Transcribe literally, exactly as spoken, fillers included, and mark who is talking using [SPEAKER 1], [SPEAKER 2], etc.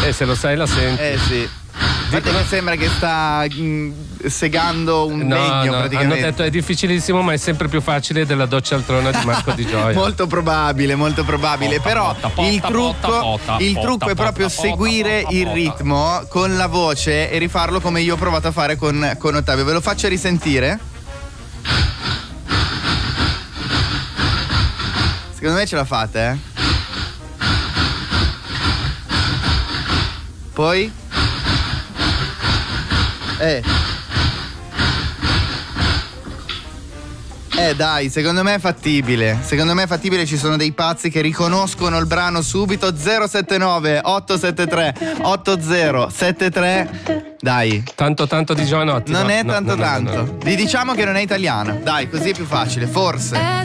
[SPEAKER 1] Eh, se lo sai la senti.
[SPEAKER 2] Eh sì. Infatti mi sembra che sta mh, segando un
[SPEAKER 1] no,
[SPEAKER 2] legno
[SPEAKER 1] no,
[SPEAKER 2] praticamente.
[SPEAKER 1] hanno detto è difficilissimo, ma è sempre più facile della doccia altrona di Marco Di Gioia.
[SPEAKER 2] Molto probabile, molto probabile.
[SPEAKER 1] Potta,
[SPEAKER 2] Però
[SPEAKER 1] potta, potta,
[SPEAKER 2] il trucco,
[SPEAKER 1] potta,
[SPEAKER 2] il
[SPEAKER 1] potta,
[SPEAKER 2] trucco è
[SPEAKER 1] potta,
[SPEAKER 2] proprio
[SPEAKER 1] potta,
[SPEAKER 2] seguire
[SPEAKER 1] potta,
[SPEAKER 2] il
[SPEAKER 1] potta.
[SPEAKER 2] ritmo con la voce e rifarlo come io ho provato a fare con, con Ottavio. Ve lo faccio risentire? Secondo me ce la fate, eh? Poi? Eh. Eh dai, secondo me è fattibile. Secondo me è fattibile, ci sono dei pazzi che riconoscono il brano subito. Zero sette nove otto sette tre otto zero sette tre. Dai.
[SPEAKER 1] Tanto tanto di Giovanotti.
[SPEAKER 2] Non
[SPEAKER 1] no,
[SPEAKER 2] è
[SPEAKER 1] no,
[SPEAKER 2] tanto
[SPEAKER 1] no, no,
[SPEAKER 2] tanto.
[SPEAKER 1] no, no.
[SPEAKER 2] Gli diciamo che non è italiano. Dai, così è più facile, forse.